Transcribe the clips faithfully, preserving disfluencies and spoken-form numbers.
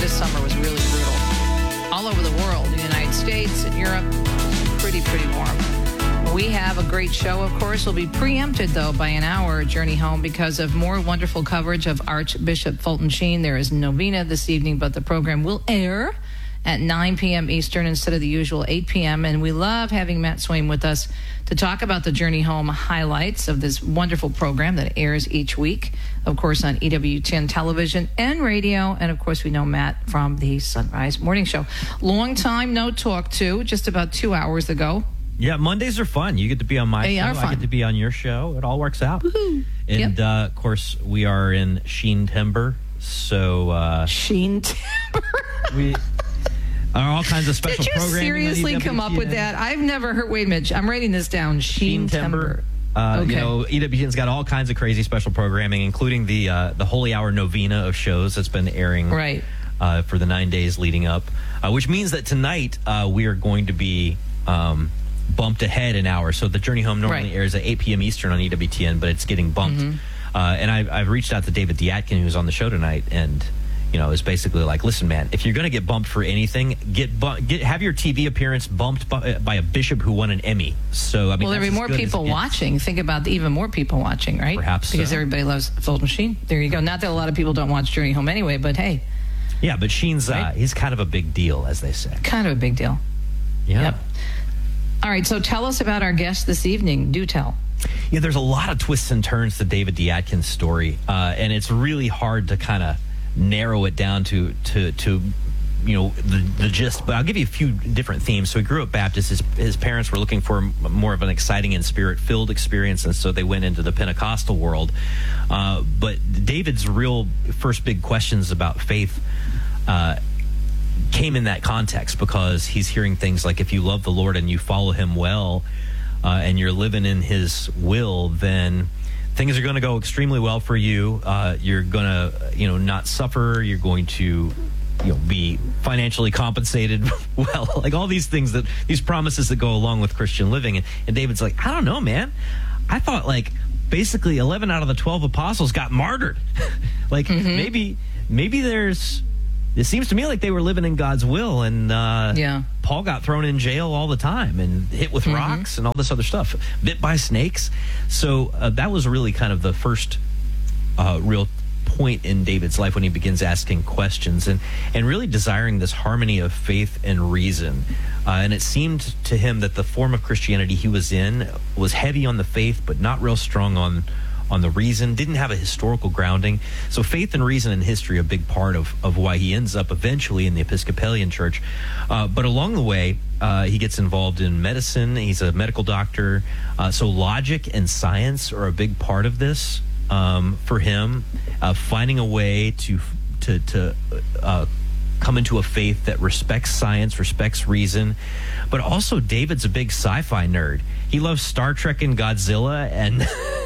this summer was really brutal. All over the world, the United States and Europe, pretty, pretty warm. We have a great show, of course. We'll be preempted, though, by an hour journey home because of more wonderful coverage of Archbishop Fulton Sheen. There is novena this evening, but the program will air at nine p.m. Eastern instead of the usual eight p.m. And we love having Matt Swaim with us to talk about the Journey Home highlights of this wonderful program that airs each week, of course, on E W ten television and radio. And, of course, we know Matt from the Sunrise Morning Show. Long time no talk to, just about two hours ago. Yeah, Mondays are fun. You get to be on my they show. Are fun. I get to be on your show. It all works out. Woo-hoo. And, yep. uh, of course, we are in Sheen Timber. So, uh, Sheen Timber. we... are all kinds of special Did you programming. seriously come up with that? I've never heard. Wait a minute. I'm writing this down. Sheen, Sheen Timber. Timber. Uh, okay. You know, E W Ten's got all kinds of crazy special programming, including the uh, the Holy Hour novena of shows that's been airing right. uh, for the nine days leading up, uh, which means that tonight uh, we are going to be um, bumped ahead an hour. So the Journey Home normally right. airs at eight p.m. Eastern on E W T N, but it's getting bumped. Mm-hmm. Uh, and I've, I've reached out to David Diatkin, who's on the show tonight, and you know, is basically like, listen, man, if you're going to get bumped for anything, get, bu- get have your T V appearance bumped by, by a bishop who won an Emmy. So, I mean, well, there'll be more people watching. Think about the, even more people watching, right? Perhaps because so. Everybody loves Fulton Sheen. There you go. Not that a lot of people don't watch Journey Home anyway, but hey. Yeah, but Sheen's right? uh, he's kind of a big deal, as they say. Kind of a big deal. Yeah. Yep. All right, so tell us about our guest this evening. Do tell. Yeah, there's a lot of twists and turns to David Diatkin's story, uh, and it's really hard to kind of narrow it down to to to you know the the gist. But I'll give you a few different themes. So he grew up Baptist. His his parents were looking for more of an exciting and spirit filled experience, and so they went into the Pentecostal world. Uh, but David's real first big questions about faith uh, came in that context, because he's hearing things like, if you love the Lord and you follow Him well, uh, and you're living in His will, then things are going to go extremely well for you. Uh, you're going to, you know, not suffer. You're going to, you know, be financially compensated well. Like all these things that, these promises that go along with Christian living. And, and David's like, I don't know, man. I thought like basically eleven out of the twelve apostles got martyred. like mm-hmm. maybe, maybe there's, it seems to me like they were living in God's will, and uh, yeah. Paul got thrown in jail all the time and hit with mm-hmm. rocks and all this other stuff, bit by snakes. So uh, that was really kind of the first uh, real point in David's life when he begins asking questions and, and really desiring this harmony of faith and reason. Uh, and it seemed to him that the form of Christianity he was in was heavy on the faith, but not real strong on on the reason, didn't have a historical grounding. So faith and reason and history are a big part of, of why he ends up eventually in the Episcopalian Church. Uh, but along the way, uh, he gets involved in medicine. He's a medical doctor. Uh, so logic and science are a big part of this um, for him, uh, finding a way to, to, to uh, come into a faith that respects science, respects reason. But also David's a big sci-fi nerd. He loves Star Trek and Godzilla and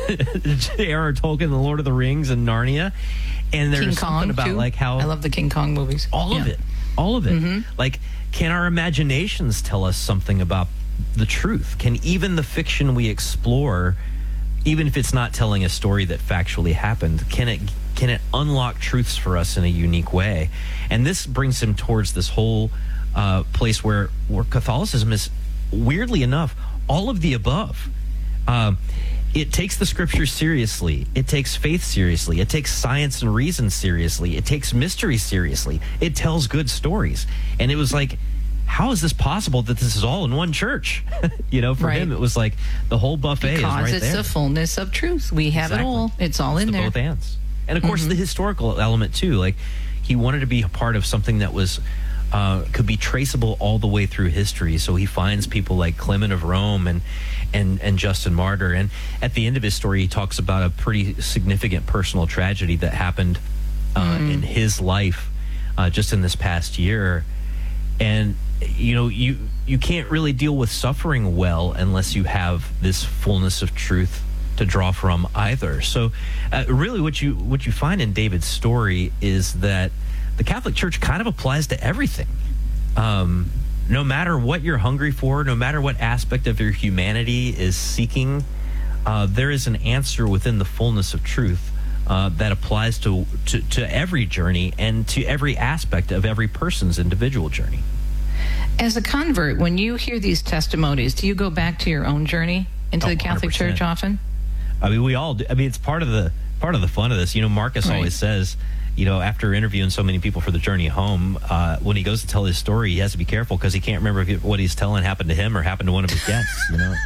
J R R Tolkien, The Lord of the Rings and Narnia. And there's King something Kong, about too. like how I love the King Kong movies. All yeah. of it. All of it. Mm-hmm. Like, can our imaginations tell us something about the truth? Can even the fiction we explore, even if it's not telling a story that factually happened, can it can it unlock truths for us in a unique way? And this brings him towards this whole uh, place where, where Catholicism is, weirdly enough, all of the above. Um, it takes the scriptures seriously. It takes faith seriously. It takes science and reason seriously. It takes mystery seriously. It tells good stories. And it was like, how is this possible that this is all in one church? you know, for right. him, it was like the whole buffet because is right there. Because it's the fullness of truth. We have exactly. it all. It's all it's in the there. Both ends. And of course, mm-hmm. the historical element too. Like, he wanted to be a part of something that was uh, could be traceable all the way through history. So he finds people like Clement of Rome and and and Justin Martyr. And at the end of his story, he talks about a pretty significant personal tragedy that happened uh, mm. in his life uh, just in this past year. And you know, you you can't really deal with suffering well unless you have this fullness of truth to draw from either. So uh, really what you what you find in David's story is that the Catholic Church kind of applies to everything. Um, no matter what you're hungry for, no matter what aspect of your humanity is seeking, uh, there is an answer within the fullness of truth uh, that applies to, to, to every journey and to every aspect of every person's individual journey. As a convert, when you hear these testimonies, do you go back to your own journey into Oh, the Catholic one hundred percent. Church often? I mean, we all do. I mean, it's part of the part of the fun of this. You know, Marcus Right. always says, you know, after interviewing so many people for the journey home, uh, when he goes to tell his story, he has to be careful because he can't remember if it, what he's telling happened to him or happened to one of his guests, you know.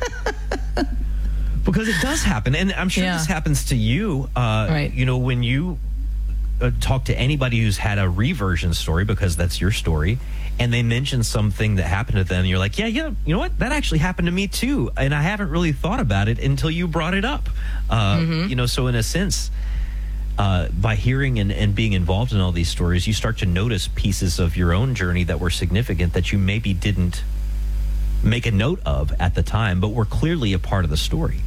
Because it does happen. And I'm sure Yeah. this happens to you, uh, Right. you know, when you uh, talk to anybody who's had a reversion story, because that's your story, and they mention something that happened to them, you're like, yeah, yeah, you know what? That actually happened to me too. And I haven't really thought about it until you brought it up. Uh, Mm-hmm. You know, so in a sense, uh, by hearing and, and being involved in all these stories, you start to notice pieces of your own journey that were significant that you maybe didn't make a note of at the time, but were clearly a part of the story.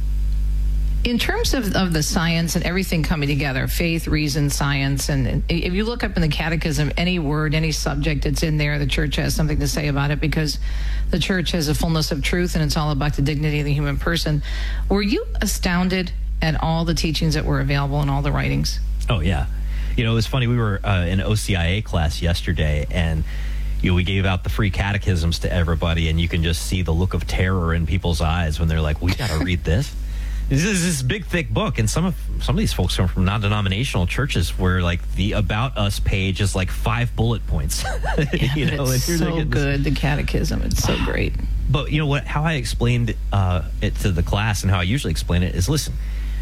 In terms of, of the science and everything coming together, faith, reason, science, and, and if you look up in the catechism, any word, any subject that's in there, the church has something to say about it because the church has a fullness of truth and it's all about the dignity of the human person. Were you astounded at all the teachings that were available in all the writings? Oh, yeah. You know, it was funny. We were uh, in O C I A class yesterday, and you know, we gave out the free catechisms to everybody, and you can just see the look of terror in people's eyes when they're like, we got to read this. This is this big, thick book, and some of some of these folks come from non-denominational churches where, like, the About Us page is like five bullet points. Yeah, you but know, it's and so you're like, good, the catechism. It's so great. But you know what? How I explained uh, it to the class, and how I usually explain it, is listen.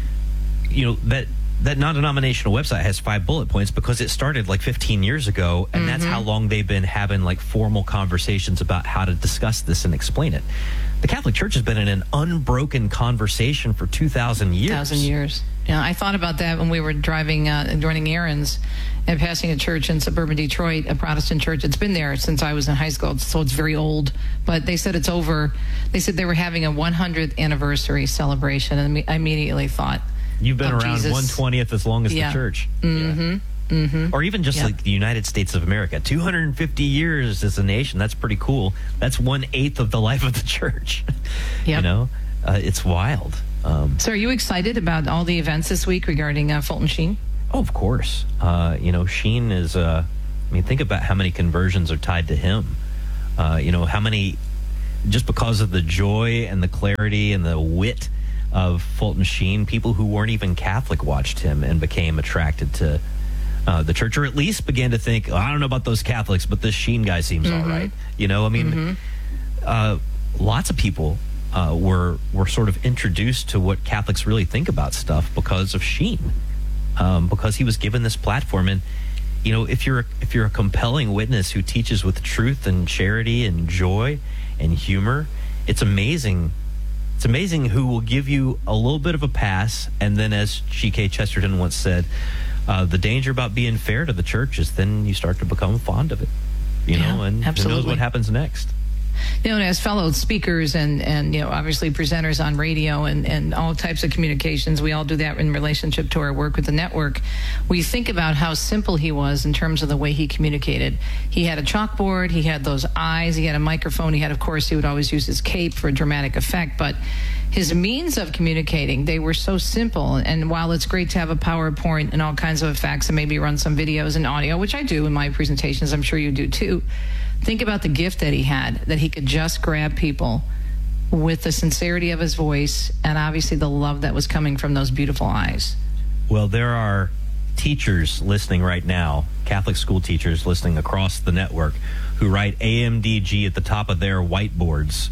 You know that that non-denominational website has five bullet points because it started like fifteen years ago, and mm-hmm. that's how long they've been having like formal conversations about how to discuss this and explain it. The Catholic Church has been in an unbroken conversation for two thousand years. Thousand years. Yeah, I thought about that when we were driving, uh, running errands, and passing a church in suburban Detroit, a Protestant church. It's been there since I was in high school, so it's very old. But they said it's over. They said they were having a one hundredth anniversary celebration, and I immediately thought, you've been of around Jesus. one twentieth as long as Yeah. the church. Mm-hmm. Yeah. Mm-hmm. Or even just Yep. like the United States of America, two hundred fifty years as a nation. That's pretty cool. That's one eighth of the life of the church. Yep. You know, uh, it's wild. Um, So are you excited about all the events this week regarding uh, Fulton Sheen? oh, of course. Uh, you know, Sheen is, uh, I mean, think about how many conversions are tied to him. Uh, you know, how many, just because of the joy and the clarity and the wit of Fulton Sheen, people who weren't even Catholic watched him and became attracted to uh, the church, or at least began to think, oh, I don't know about those Catholics, but this Sheen guy seems Mm-hmm. all right. You know, I mean, Mm-hmm. uh, lots of people uh, were were sort of introduced to what Catholics really think about stuff because of Sheen, um, because he was given this platform. And you know, if you're if you're a compelling witness who teaches with truth and charity and joy and humor, it's amazing. It's amazing who will give you a little bit of a pass, and then, as G K Chesterton once said, uh, the danger about being fair to the church is then you start to become fond of it, you Yeah, know, and absolutely. who knows what happens next. You know, and as fellow speakers and, and you know, obviously presenters on radio and, and all types of communications, we all do that in relationship to our work with the network. We think about how simple he was in terms of the way he communicated. He had a chalkboard, he had those eyes, he had a microphone, he had, of course, he would always use his cape for dramatic effect, but his means of communicating, they were so simple. And while it's great to have a PowerPoint and all kinds of effects and maybe run some videos and audio, which I do in my presentations, I'm sure you do too, think about the gift that he had, that he could just grab people with the sincerity of his voice and obviously the love that was coming from those beautiful eyes. Well, there are teachers listening right now, Catholic school teachers listening across the network, who write A M D G at the top of their whiteboards,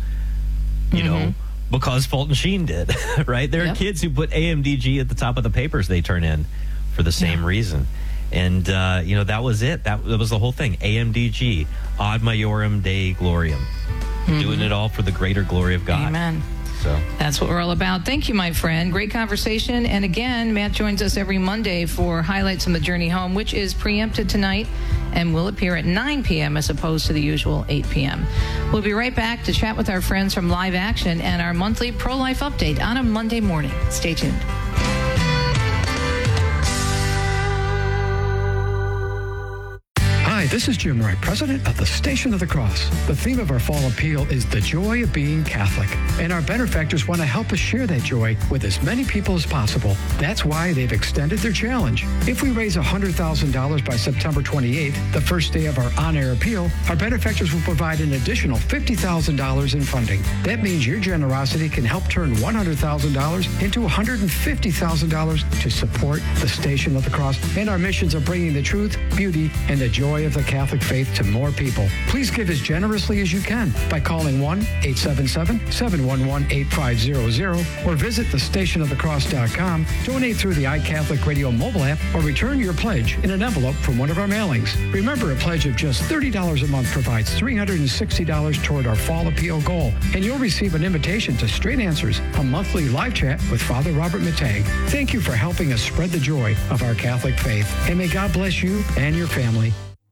you mm-hmm. know, because Fulton Sheen did, right? There Yep. are kids who put A M D G at the top of the papers they turn in for the same Yeah. reason. And, uh, you know, that was it. That, that was the whole thing. A M D G, Ad Majorem Dei Gloriam. Mm-hmm. Doing it all for the greater glory of God. Amen. So that's what we're all about. Thank you, my friend. Great conversation. And again, Matt joins us every Monday for Highlights on the Journey Home, which is preempted tonight and will appear at nine p.m. as opposed to the usual eight p.m. We'll be right back to chat with our friends from Live Action and our monthly pro-life update on a Monday morning. Stay tuned. Hi, this is Jim Wright, president of the Station of the Cross. The theme of our fall appeal is the joy of being Catholic, and our benefactors want to help us share that joy with as many people as possible. That's why they've extended their challenge. If we raise one hundred thousand dollars by September twenty-eighth, the first day of our on-air appeal, our benefactors will provide an additional fifty thousand dollars in funding. That means your generosity can help turn one hundred thousand dollars into one hundred fifty thousand dollars to support the Station of the Cross and our missions of bringing the truth, beauty, and the joy of the Catholic faith to more people. Please give as generously as you can by calling one eight seven seven, seven one one, eight five zero zero or visit the station of the cross dot com, donate through the iCatholic Radio mobile app, or return your pledge in an envelope from one of our mailings. Remember, a pledge of just thirty dollars a month provides three hundred sixty dollars toward our fall appeal goal, and you'll receive an invitation to Straight Answers, a monthly live chat with Father Robert Matang. Thank you for helping us spread the joy of our Catholic faith, and may God bless you and your family.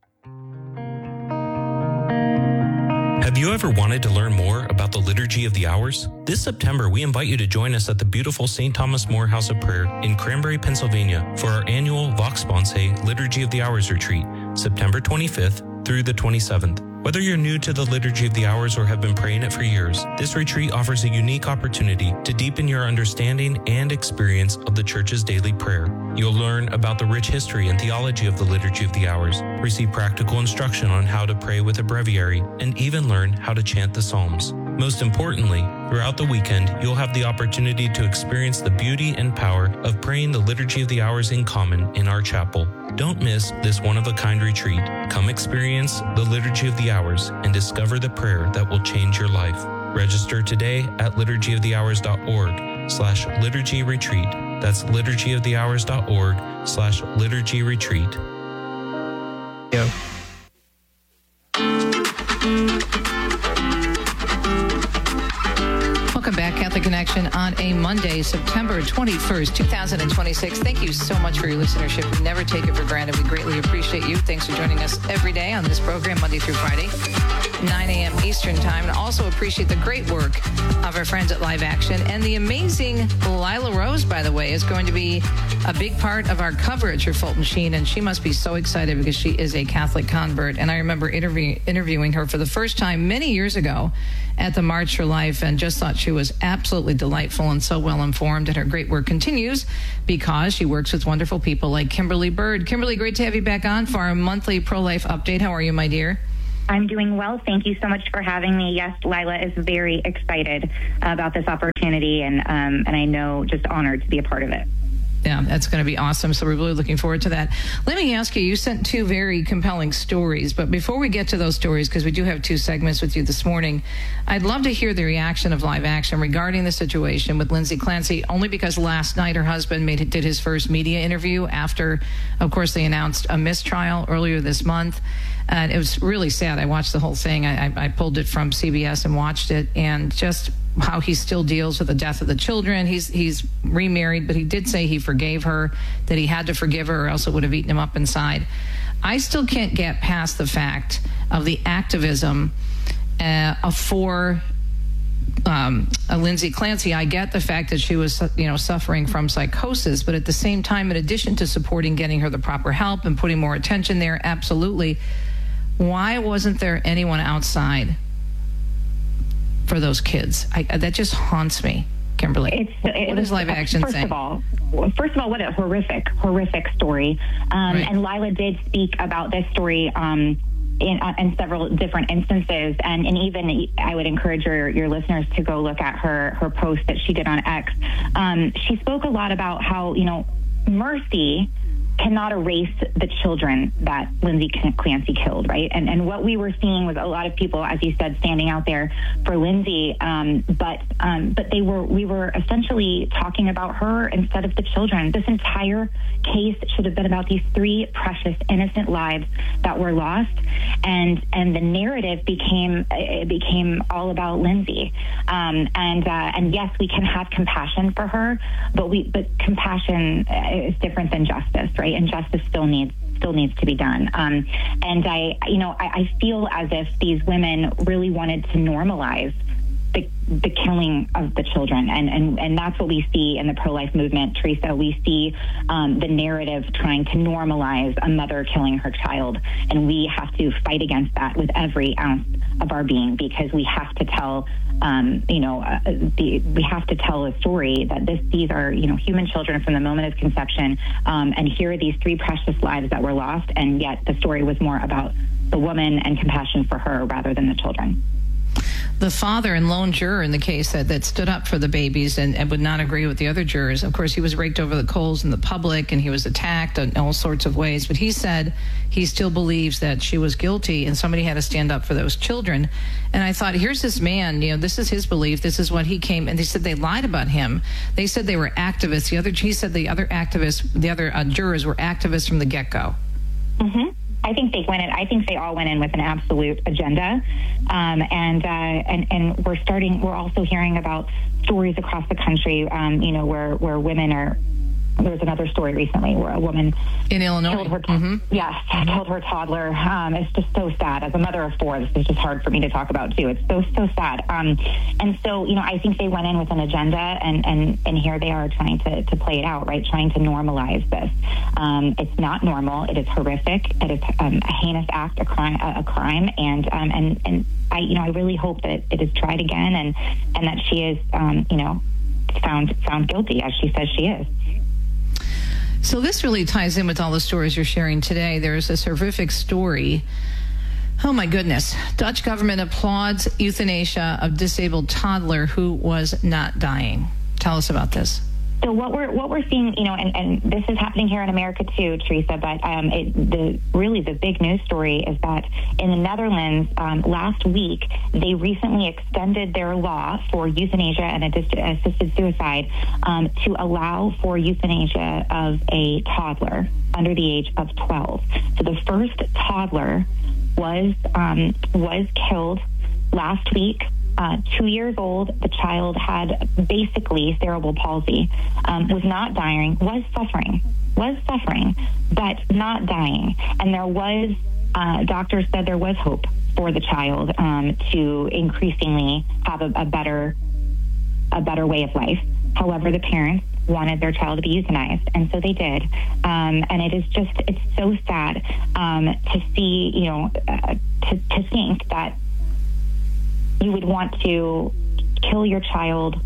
Have you ever wanted to learn more about the Liturgy of the Hours? This September, we invite you to join us at the beautiful Saint Thomas More House of Prayer in Cranberry, Pennsylvania for our annual Vox Sponsae Liturgy of the Hours retreat, September twenty-fifth through the twenty-seventh. Whether you're new to the Liturgy of the Hours or have been praying it for years, this retreat offers a unique opportunity to deepen your understanding and experience of the Church's daily prayer. You'll learn about the rich history and theology of the Liturgy of the Hours, receive practical instruction on how to pray with a breviary, and even learn how to chant the Psalms. Most importantly, throughout the weekend, you'll have the opportunity to experience the beauty and power of praying the Liturgy of the Hours in common in our chapel. Don't miss this one-of-a-kind retreat. Come experience the Liturgy of the Hours and discover the prayer that will change your life. Register today at liturgy of the hours dot org slash liturgy retreat. That's liturgy of the hours dot org slash liturgy retreat. Yeah. Welcome back, Catholic Connection, on a Monday, September twenty-first, twenty twenty-six. Thank you so much for your listenership. We never take it for granted. We greatly appreciate you. Thanks for joining us every day on this program, Monday through Friday, nine a.m. Eastern Time. And also appreciate the great work of our friends at Live Action. And the amazing Lila Rose, by the way, is going to be a big part of our coverage for Fulton Sheen. And she must be so excited because she is a Catholic convert. And I remember interview, interviewing her for the first time many years ago at the March for Life, and just thought she was absolutely delightful and so well informed. And her great work continues because she works with wonderful people like Kimberly Bird. Kimberly, great to have you back on for our monthly pro-life update. How are you, my dear? I'm doing well. Thank you so much for having me. Yes, Lila is very excited about this opportunity, and um, and I know just honored to be a part of it. Yeah, that's going to be awesome. So we're really looking forward to that. Let me ask you, you sent two very compelling stories, but before we get to those stories, because we do have two segments with you this morning, I'd love to hear the reaction of Live Action regarding the situation with Lindsay Clancy, only because last night her husband made did his first media interview after, of course, they announced a mistrial earlier this month. And it was really sad. I watched the whole thing. I, I, I pulled it from C B S and watched it, and just how he still deals with the death of the children. He's he's remarried, but he did say he forgave her, that he had to forgive her or else it would have eaten him up inside. I still can't get past the fact of the activism uh, for um, uh, Lindsay Clancy. I get the fact that she was, you know, suffering from psychosis, but at the same time, in addition to supporting getting her the proper help and putting more attention there, absolutely, why wasn't there anyone outside for those kids? I, that just haunts me, Kimberly. It's, it, what does Live Action first say? Of all, first of all, what a horrific, horrific story. Um, right. And Lila did speak about this story um, in, uh, in several different instances. And, and even I would encourage your, your listeners to go look at her, her post that she did on X. Um, she spoke a lot about how, you know, mercy cannot erase the children that Lindsay Clancy killed, right? And and what we were seeing was a lot of people, as you said, standing out there for Lindsay, um, but um, but they were we were essentially talking about her instead of the children. This entire case should have been about these three precious, innocent lives that were lost, and and the narrative became it became all about Lindsay. Um, and uh, and yes, we can have compassion for her, but we but compassion is different than justice, right? And justice still needs still needs to be done. Um, and I, you know, I, I feel as if these women really wanted to normalize the, the killing of the children. And, and, and that's what we see in the pro-life movement, Teresa. We see um, the narrative trying to normalize a mother killing her child. And we have to fight against that with every ounce of our being, because we have to tell, um, you know, uh, the, we have to tell a story that this, these are, you know, human children from the moment of conception. Um, and here are these three precious lives that were lost. And yet the story was more about the woman and compassion for her rather than the children. The father and lone juror in the case that, that stood up for the babies and, and would not agree with the other jurors. Of course, he was raked over the coals in the public and he was attacked in all sorts of ways. But he said he still believes that she was guilty and somebody had to stand up for those children. And I thought, here's this man, you know, this is his belief. This is what he came. And they said they lied about him. They said they were activists. The other, he said the other activists, the other uh, jurors were activists from the get-go. Mm-hmm. I think they went in. I think they all went in with an absolute agenda, um, and uh, and and we're starting. We're also hearing about stories across the country. Um, you know, where where women are. There was another story recently where a woman in Illinois killed her. Mm-hmm. Yes, mm-hmm. killed her toddler. Um, it's just so sad. As a mother of four, this is just hard for me to talk about too. It's so so sad. Um, and so you know, I think they went in with an agenda, and and and here they are trying to to play it out, right? Trying to normalize this. Um, it's not normal. It is horrific. It is um, a heinous act, a crime, a, a crime, and um, and and I you know I really hope that it is tried again, and and that she is um, you know found found guilty as she says she is. So this really ties in with all the stories you're sharing today. There's this horrific story. Oh, my goodness. Dutch government applauds euthanasia of disabled toddler who was not dying. Tell us about this. So what we're what we're seeing, you know, and, and this is happening here in America too, Teresa. But um, it, the really the big news story is that in the Netherlands um, last week they recently extended their law for euthanasia and assisted suicide um, to allow for euthanasia of a toddler under the age of twelve. So the first toddler was um, was killed last week. Uh, two years old, the child had basically cerebral palsy, um, was not dying, was suffering, was suffering, but not dying. And there was, uh, doctors said there was hope for the child um, to increasingly have a, a better, a better way of life. However, the parents wanted their child to be euthanized, and so they did. Um, and it is just, it's so sad um, to see, you know, uh, to, to think that you would want to kill your child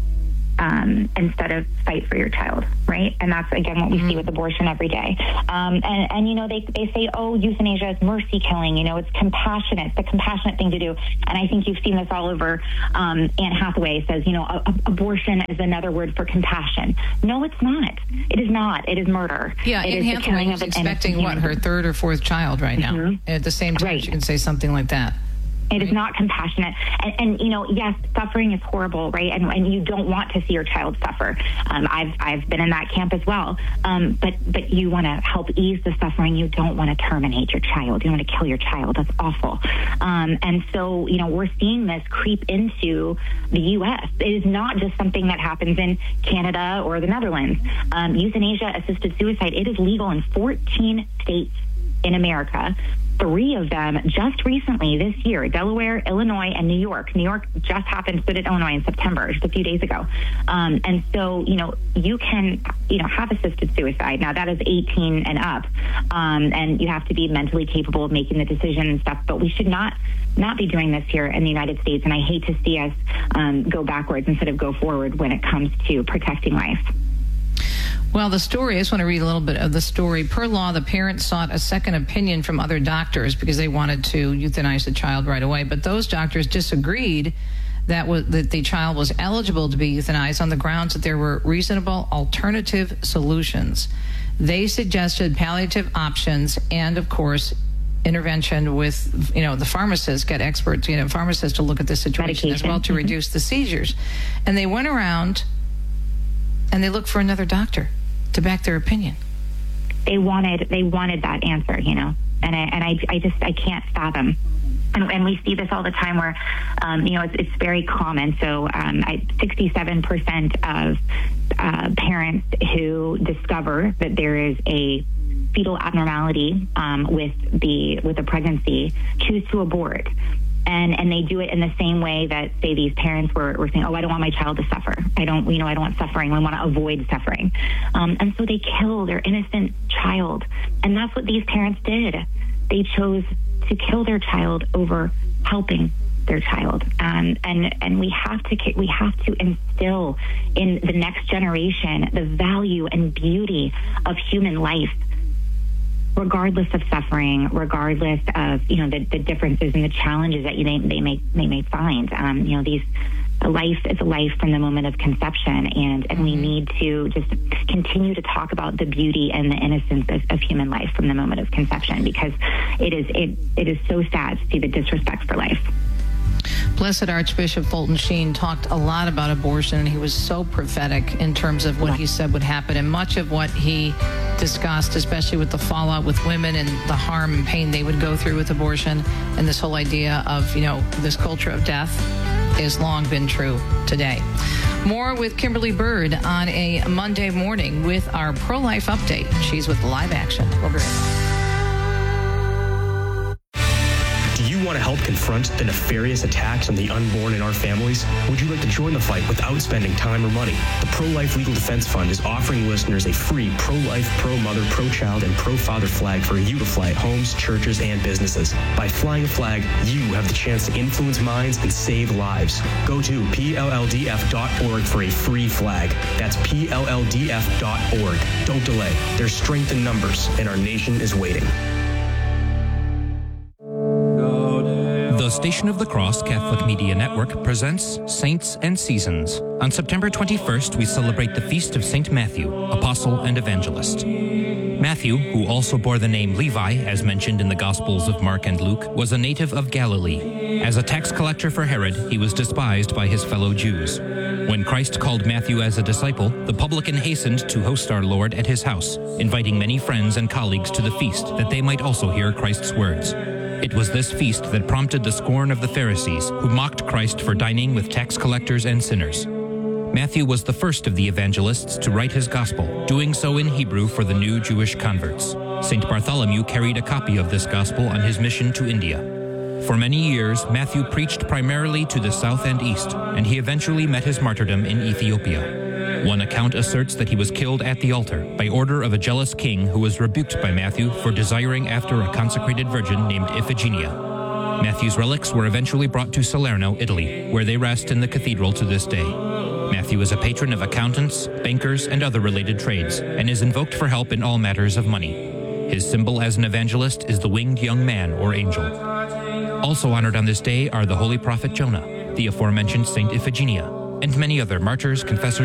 um, instead of fight for your child, right? And that's, again, what we mm-hmm. see with abortion every day. Um, and, and, you know, they, they say, oh, euthanasia is mercy killing. You know, it's compassionate. It's the compassionate thing to do. And I think you've seen this all over. Um, Anne Hathaway says, you know, a, a, abortion is another word for compassion. No, it's not. It is not. It is murder. Yeah, it Anne Hathaway is expecting, what, her third or fourth child right now. Mm-hmm. And at the same time, right. She can say something like that. It is not compassionate. And, and, you know, yes, suffering is horrible, right? And, and you don't want to see your child suffer. Um, I've I've been in that camp as well. Um, but, but you want to help ease the suffering. You don't want to terminate your child. You want to kill your child. That's awful. Um, and so, you know, we're seeing this creep into the U S. It is not just something that happens in Canada or the Netherlands. Um, euthanasia-assisted suicide, it is legal in fourteen states in America. Three of them just recently this year, Delaware, Illinois, and New York. New York just happened, so did Illinois in September, just a few days ago. Um, and so, you know, you can, you know, have assisted suicide. Now, that is eighteen and up, um, and you have to be mentally capable of making the decision and stuff, but we should not not be doing this here in the United States, and I hate to see us um, go backwards instead of go forward when it comes to protecting life. Well, the story, I just want to read a little bit of the story. Per law, the parents sought a second opinion from other doctors because they wanted to euthanize the child right away. But those doctors disagreed that, was, that the child was eligible to be euthanized on the grounds that there were reasonable alternative solutions. They suggested palliative options and, of course, intervention with, you know, the pharmacists, get experts, you know, pharmacists to look at the situation Medication. as well to mm-hmm. reduce the seizures. And they went around and they looked for another doctor to back their opinion. They wanted, they wanted that answer, you know, and I, and I, I just, I can't fathom. And, and we see this all the time where, um, you know, it's, it's very common. So um, I, sixty-seven percent of uh, parents who discover that there is a fetal abnormality um, with the with the pregnancy choose to abort. And and they do it in the same way that, say, these parents were, were saying, oh, I don't want my child to suffer. I don't, you know, I don't want suffering. I want to avoid suffering. Um, and so they kill their innocent child. And that's what these parents did. They chose to kill their child over helping their child. Um, and and we have to we have to instill in the next generation the value and beauty of human life, regardless of suffering, regardless of, you know, the, the differences and the challenges that you, they, they may they may find. Um, you know, these a life is a life from the moment of conception, and, and we need to just continue to talk about the beauty and the innocence of, of human life from the moment of conception, because it is it it is so sad to see the disrespect for life. Blessed Archbishop Fulton Sheen talked a lot about abortion, and he was so prophetic in terms of what he said would happen. And much of what he discussed, especially with the fallout with women and the harm and pain they would go through with abortion, and this whole idea of, you know, this culture of death, has long been true today. More with Kimberly Bird on a Monday morning with our pro-life update. She's with Live Action. We'll be right back. Do you want to help confront the nefarious attacks on the unborn in our families? Would you like to join the fight without spending time or money? The Pro-Life Legal Defense Fund is offering listeners a free pro-life, pro-mother, pro-child, and pro-father flag for you to fly at homes, churches, and businesses. By flying a flag, you have the chance to influence minds and save lives. Go to P L L D F dot org for a free flag. That's P L L D F dot org. Don't delay. There's strength in numbers, and our nation is waiting. The Station of the Cross Catholic Media Network presents Saints and Seasons. On September twenty-first, we celebrate the feast of Saint Matthew, Apostle and Evangelist. Matthew, who also bore the name Levi, as mentioned in the Gospels of Mark and Luke, was a native of Galilee. As a tax collector for Herod, he was despised by his fellow Jews. When Christ called Matthew as a disciple, the publican hastened to host our Lord at his house, inviting many friends and colleagues to the feast that they might also hear Christ's words. It was this feast that prompted the scorn of the Pharisees, who mocked Christ for dining with tax collectors and sinners. Matthew was the first of the evangelists to write his gospel, doing so in Hebrew for the new Jewish converts. Saint Bartholomew carried a copy of this gospel on his mission to India. For many years, Matthew preached primarily to the south and east, and he eventually met his martyrdom in Ethiopia. One account asserts that he was killed at the altar by order of a jealous king who was rebuked by Matthew for desiring after a consecrated virgin named Iphigenia. Matthew's relics were eventually brought to Salerno, Italy, where they rest in the cathedral to this day. Matthew is a patron of accountants, bankers, and other related trades, and is invoked for help in all matters of money. His symbol as an evangelist is the winged young man or angel. Also honored on this day are the holy prophet Jonah, the aforementioned Saint Iphigenia, and many other martyrs, confessors,